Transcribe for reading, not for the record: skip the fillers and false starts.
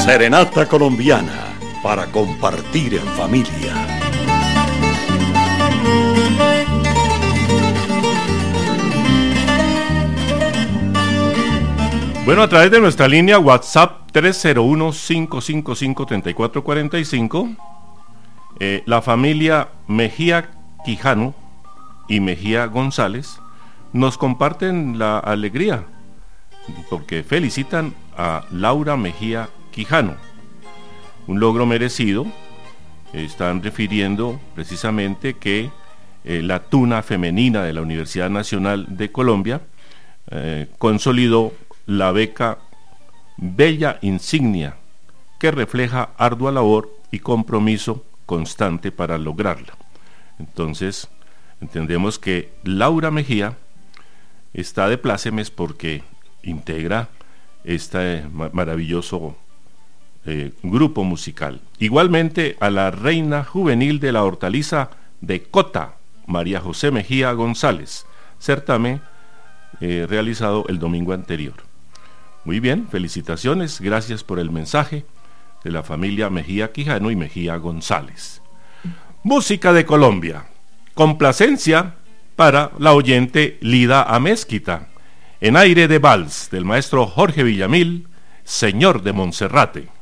Serenata colombiana para compartir en familia. Bueno, a través de nuestra línea WhatsApp 301-555-3445, la familia Mejía Quijano y Mejía González nos comparten la alegría porque felicitan a Laura Mejía Quijano, un logro merecido. Están refiriendo precisamente que la tuna femenina de la Universidad Nacional de Colombia consolidó la beca Bella Insignia, que refleja ardua labor y compromiso constante para lograrla. Entonces, entendemos que Laura Mejía está de plácemes porque integra este maravilloso grupo musical. Igualmente a la reina juvenil de la hortaliza de Cota, María José Mejía González, certamen realizado el domingo anterior. Muy bien, felicitaciones, gracias por el mensaje de la familia Mejía Quijano y Mejía González. Música de Colombia, complacencia para la oyente Lida Amézquita, en aire de vals del maestro Jorge Villamil, Señor de Monserrate.